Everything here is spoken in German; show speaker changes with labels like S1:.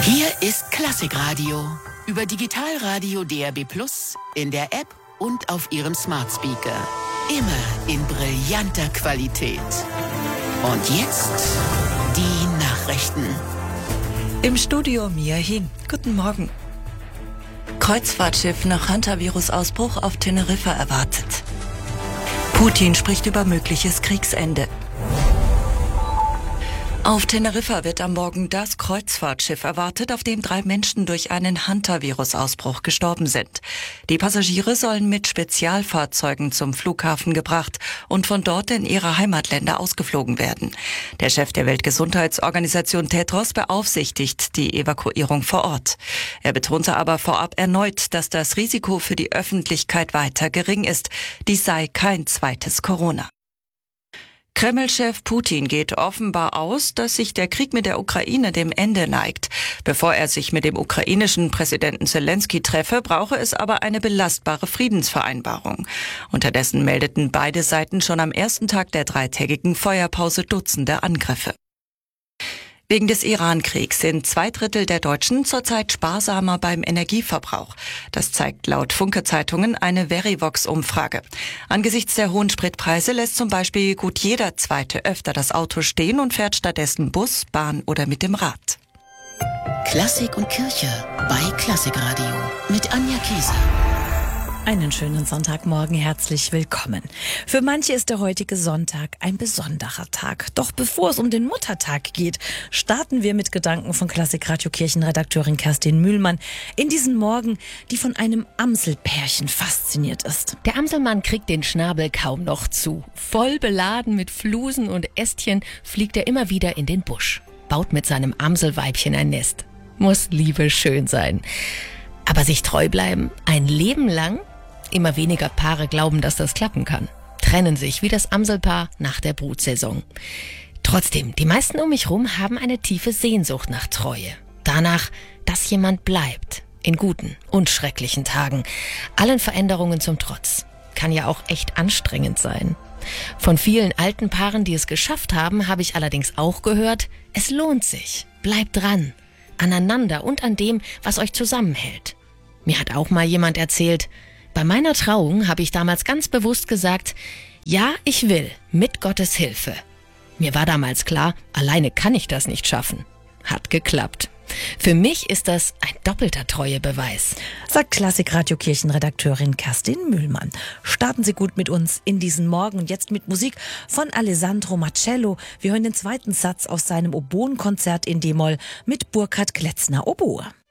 S1: Hier ist Klassikradio. Über Digitalradio DAB+, in der App und auf Ihrem Smart Speaker. Immer in brillanter Qualität. Und jetzt die Nachrichten.
S2: Im Studio Mia Hin. Guten Morgen. Kreuzfahrtschiff nach Hantavirus-Ausbruch auf Teneriffa erwartet. Putin spricht über mögliches Kriegsende. Auf Teneriffa wird am Morgen das Kreuzfahrtschiff erwartet, auf dem 3 Menschen durch einen Hantavirus-Ausbruch gestorben sind. Die Passagiere sollen mit Spezialfahrzeugen zum Flughafen gebracht und von dort in ihre Heimatländer ausgeflogen werden. Der Chef der Weltgesundheitsorganisation Tedros beaufsichtigt die Evakuierung vor Ort. Er betonte aber vorab erneut, dass das Risiko für die Öffentlichkeit weiter gering ist. Dies sei kein zweites Corona. Kreml-Chef Putin geht offenbar aus, dass sich der Krieg mit der Ukraine dem Ende neigt. Bevor er sich mit dem ukrainischen Präsidenten Zelensky treffe, brauche es aber eine belastbare Friedensvereinbarung. Unterdessen meldeten beide Seiten schon am ersten Tag der 3-tägigen Feuerpause Dutzende Angriffe. Wegen des Iran-Kriegs sind 2/3 der Deutschen zurzeit sparsamer beim Energieverbrauch. Das zeigt laut Funke-Zeitungen eine Verivox-Umfrage. Angesichts der hohen Spritpreise lässt zum Beispiel gut jeder Zweite öfter das Auto stehen und fährt stattdessen Bus, Bahn oder mit dem Rad.
S1: Klassik und Kirche bei Klassikradio mit Anja Kieser.
S3: Einen schönen Sonntagmorgen, herzlich willkommen. Für manche ist der heutige Sonntag ein besonderer Tag. Doch bevor es um den Muttertag geht, starten wir mit Gedanken von Klassikradio Kirchenredakteurin Kerstin Mühlmann in diesen Morgen, die von einem Amselpärchen fasziniert ist.
S4: Der Amselmann kriegt den Schnabel kaum noch zu. Voll beladen mit Flusen und Ästchen fliegt er immer wieder in den Busch, baut mit seinem Amselweibchen ein Nest. Muss Liebe schön sein. Aber sich treu bleiben, ein Leben lang? Immer weniger Paare glauben, dass das klappen kann. Trennen sich wie das Amselpaar nach der Brutsaison. Trotzdem, die meisten um mich rum haben eine tiefe Sehnsucht nach Treue. Danach, dass jemand bleibt. In guten und schrecklichen Tagen. Allen Veränderungen zum Trotz. Kann ja auch echt anstrengend sein. Von vielen alten Paaren, die es geschafft haben, habe ich allerdings auch gehört, es lohnt sich. Bleibt dran. Aneinander und an dem, was euch zusammenhält. Mir hat auch mal jemand erzählt, bei meiner Trauung habe ich damals ganz bewusst gesagt, ja, ich will, mit Gottes Hilfe. Mir war damals klar, alleine kann ich das nicht schaffen. Hat geklappt. Für mich ist das ein doppelter Treuebeweis.
S3: Sagt Klassikradio Kirchenredakteurin Kerstin Mühlmann. Starten Sie gut mit uns in diesen Morgen und jetzt mit Musik von Alessandro Marcello. Wir hören den 2. Satz aus seinem Oboenkonzert in D-Moll mit Burkhard Gletzner Oboe.